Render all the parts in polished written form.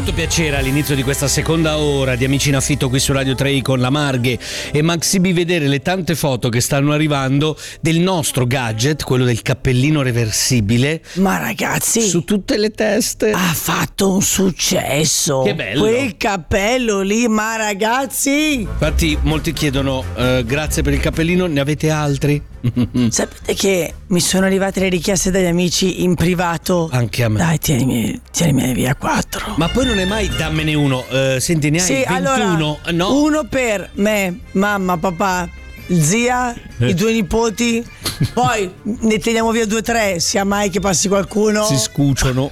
molto piacere all'inizio di questa seconda ora di Amici in Affitto qui su Radio 3 con la Marghe e Maxi B vedere le tante foto che stanno arrivando del nostro gadget, quello del cappellino reversibile. Ma ragazzi, su tutte le teste ha fatto un successo. Che bello. Quel cappello lì, ma ragazzi. Infatti molti chiedono grazie per il cappellino, ne avete altri? Sapete che mi sono arrivate le richieste dagli amici in privato? Anche a me. Dai, tienimi via 4. Ma poi non è mai dammene uno. Senti, ne hai 21? Allora, no. uno per me, mamma, papà, zia, i 2 nipoti. Poi ne teniamo via 2 o 3, sia mai che passi qualcuno. Si scucciono.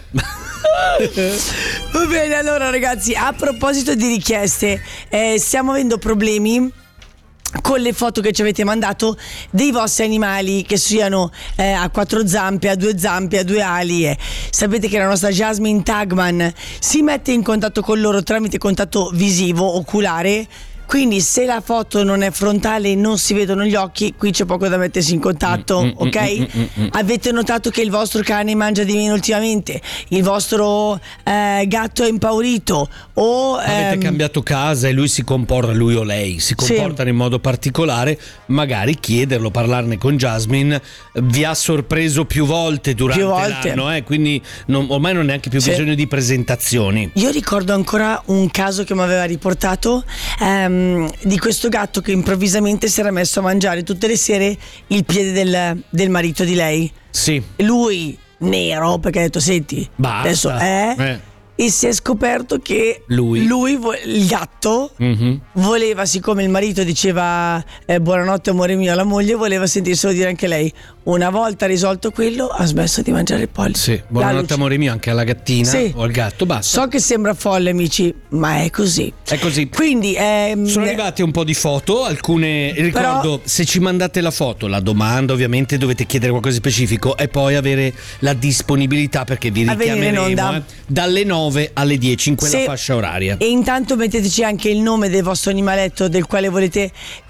Va bene, allora ragazzi, a proposito di richieste, stiamo avendo problemi con le foto che ci avete mandato dei vostri animali, che siano a 4 zampe, a 2 zampe, a 2 ali. Sapete che la nostra Jasmine Tagman si mette in contatto con loro tramite contatto visivo, oculare. Quindi se la foto non è frontale e non si vedono gli occhi, qui c'è poco da mettersi in contatto, ok? Avete notato che il vostro cane mangia di meno ultimamente, il vostro gatto è impaurito, o avete cambiato casa e lui si comporta, lui o lei si comportano in modo particolare, magari chiederlo, parlarne con Jasmine. Vi ha sorpreso più volte durante l'anno, quindi ormai non è neanche più bisogno di presentazioni. Io ricordo ancora un caso che mi aveva riportato di questo gatto che improvvisamente si era messo a mangiare tutte le sere il piede del marito di lei. Sì. Lui nero, perché ha detto senti, basta. Adesso e si è scoperto che lui il gatto, voleva, siccome il marito diceva buonanotte amore mio alla moglie, voleva sentirselo dire anche lei. Una volta risolto quello, ha smesso di mangiare il pollo. Sì, buonanotte amore mio anche alla gattina o al gatto, basta. So che sembra folle, amici, ma è così. È così. Quindi sono arrivate un po' di foto, alcune, ricordo, se ci mandate la foto, la domanda ovviamente dovete chiedere qualcosa di specifico e poi avere la disponibilità, perché vi richiameremo dalle 9 alle 10 in quella fascia oraria. E intanto metteteci anche il nome del vostro animaletto del quale volete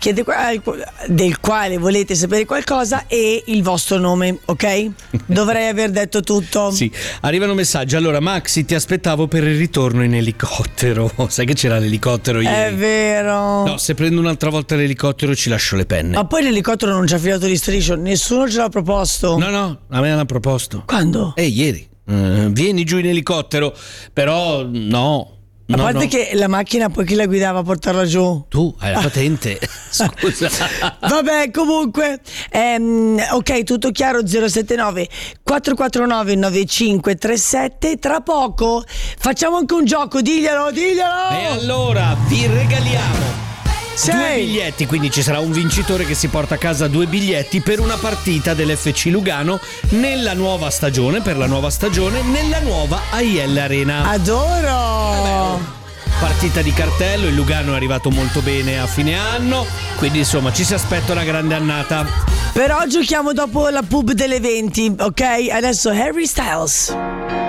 sapere qualcosa e il vostro nome, ok? Dovrei aver detto tutto. Sì, arrivano messaggi. Allora Maxi, ti aspettavo per il ritorno in elicottero. Sai che c'era l'elicottero ieri? È vero. No, se prendo un'altra volta l'elicottero ci lascio le penne. Ma poi l'elicottero non ci ha filato di striscio, nessuno ce l'ha proposto. No, a me l'hanno proposto. Quando? Ieri. Vieni giù in elicottero, però no. A parte che la macchina poi chi la guidava a portarla giù? Tu hai la patente. Scusa. Vabbè, comunque ok, tutto chiaro. 079 449 9537. Tra poco facciamo anche un gioco, diglielo. E allora vi regaliamo 2 biglietti, quindi ci sarà un vincitore che si porta a casa 2 biglietti per una partita dell'FC Lugano nella nuova stagione, nella nuova AIL Arena. Adoro! Partita di cartello, il Lugano è arrivato molto bene a fine anno, quindi insomma ci si aspetta una grande annata. Però giochiamo dopo la pub delle 20, ok? Adesso Harry Styles.